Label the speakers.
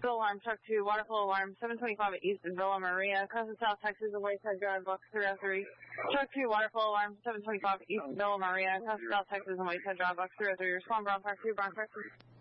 Speaker 1: Bill alarm, truck 2, water flow alarm, 725 at East and Villa Maria, crossing South Texas and Wayside Drive, box 303. Truck 2, water flow alarm, 725 at East and Villa Maria, crossing South Texas and Wayside Drive, box 303. Respond, Brown Park 2, Brown Park 2.